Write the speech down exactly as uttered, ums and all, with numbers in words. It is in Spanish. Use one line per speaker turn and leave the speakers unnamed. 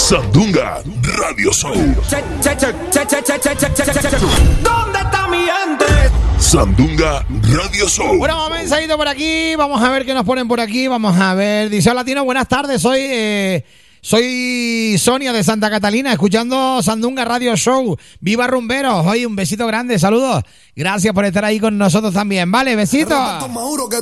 Sandunga Radio Show.
¿Dónde está mi gente?
Sandunga Radio Show.
Bueno, vamos mensajito por aquí. Vamos a ver qué nos ponen por aquí. Vamos a ver. Dice: hola, Latino, buenas tardes. Soy eh, soy Sonia de Santa Catalina, escuchando Sandunga Radio Show. ¡Viva rumberos! Oye, un besito grande, saludos. Gracias por estar ahí con nosotros también. Vale, besitos.